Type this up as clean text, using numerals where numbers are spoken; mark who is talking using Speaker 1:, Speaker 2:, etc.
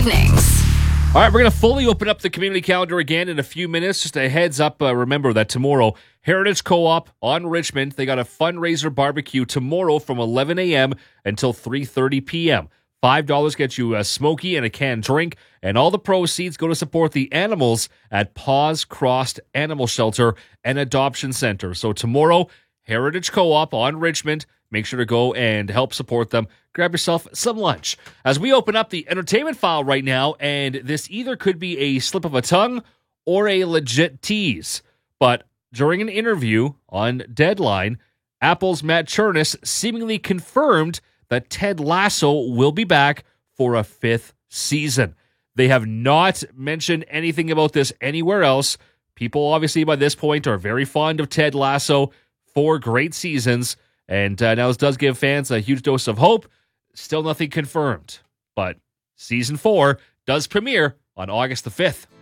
Speaker 1: evenings.
Speaker 2: All right, we're going to fully open up the community calendar again in a few minutes. Just a heads up, remember that tomorrow, Heritage Co-op on Richmond, they got a fundraiser barbecue tomorrow from 11 a.m. until 3:30 p.m. $5 gets you a smoky and a canned drink, and all the proceeds go to support the animals at Paws Crossed Animal Shelter and Adoption Center. So tomorrow, Heritage Co-op on Richmond. Make sure to go and help support them. Grab yourself some lunch. As we open up the entertainment file right now, and this either could be a slip of a tongue or a legit tease, but during an interview on Deadline, Apple's Matt Chernis seemingly confirmed that Ted Lasso will be back for a 5th season. They have not mentioned anything about this anywhere else. People, obviously, by this point are very fond of Ted Lasso. 4 great seasons. And now this does give fans a huge dose of hope. Still nothing confirmed. But Season 4 does premiere on August the 5th.